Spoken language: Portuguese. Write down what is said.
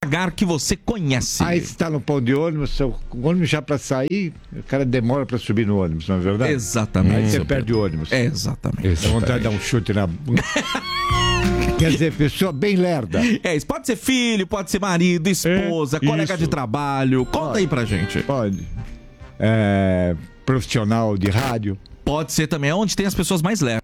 devagar que você conhece. Aí você tá no pão de ônibus, o ônibus já pra sair, o cara demora pra subir no ônibus, não é verdade? Exatamente. Aí você seu perde Pedro. o ônibus. Exatamente. Dá vontade de dar um chute na bunda. Quer dizer, pessoa bem lerda. Isso pode ser filho, pode ser marido, esposa, colega de trabalho. Conta aí pra gente. Pode. Profissional de rádio. Pode ser também onde tem as pessoas mais lerdas.